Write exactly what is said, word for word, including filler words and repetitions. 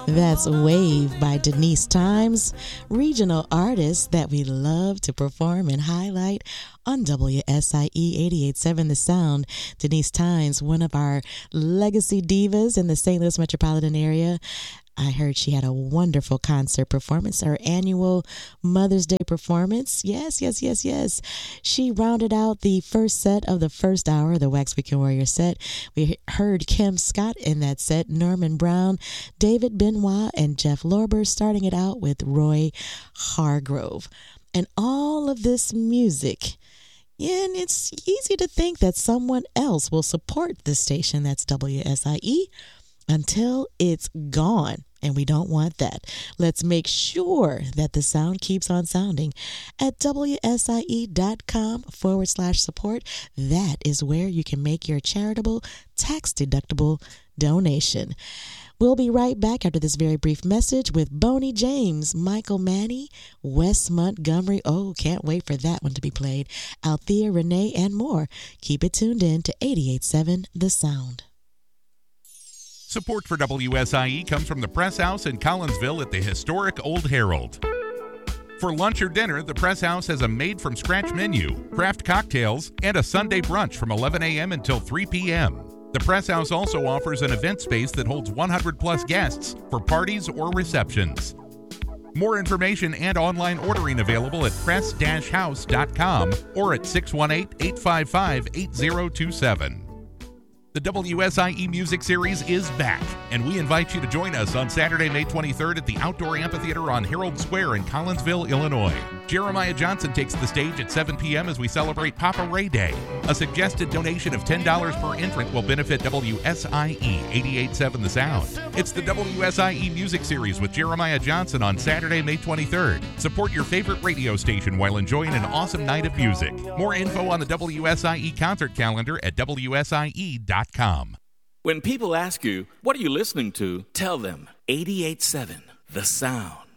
That's Wave by Denise Times, regional artist that we love to perform and highlight on W S I E eighty-eight point seven The Sound. Denise Times, one of our legacy divas in the Saint Louis metropolitan area. I heard she had a wonderful concert performance, her annual Mother's Day performance. Yes, yes, yes, yes. She rounded out the first set of the first hour, the Wax Weekend Warrior set. We heard Kim Scott in that set, Norman Brown, David Benoit, and Jeff Lorber, starting it out with Roy Hargrove. And all of this music, and it's easy to think that someone else will support this station, that's W S I E, until it's gone. And we don't want that. Let's make sure that the sound keeps on sounding at WSIE.com forward slash support. That is where you can make your charitable, tax-deductible donation. We'll be right back after this very brief message with Boney James, Michael Manny, Wes Montgomery. Oh, can't wait for that one to be played. Althea Renee and more. Keep it tuned in to eighty-eight point seven The Sound. Support for W S I E comes from the Press House in Collinsville at the historic Old Herald. For lunch or dinner, the Press House has a made-from-scratch menu, craft cocktails, and a Sunday brunch from eleven a.m. until three p.m. The Press House also offers an event space that holds one hundred plus guests for parties or receptions. More information and online ordering available at press dash house dot com or at six one eight, eight five five, eight zero two seven. The W S I E Music Series is back, and we invite you to join us on Saturday, May twenty-third at the Outdoor Amphitheater on Herald Square in Collinsville, Illinois. Jeremiah Johnson takes the stage at seven p.m. as we celebrate Papa Ray Day. A suggested donation of ten dollars per entrant will benefit W S I E eighty-eight point seven The Sound. It's the W S I E Music Series with Jeremiah Johnson on Saturday, May twenty-third. Support your favorite radio station while enjoying an awesome night of music. More info on the W S I E concert calendar at W S I E dot com. When people ask you, what are you listening to? Tell them eighty-eight point seven The Sound.